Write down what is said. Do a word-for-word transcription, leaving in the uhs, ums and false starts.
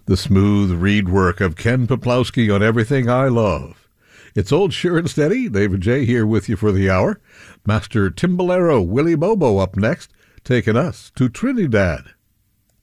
The smooth reed work of Ken Peplowski on Everything I Love. It's old Sure and Steady. David J. here with you for the hour. Master Timbalero Willie Bobo up next, taking us to Trinidad.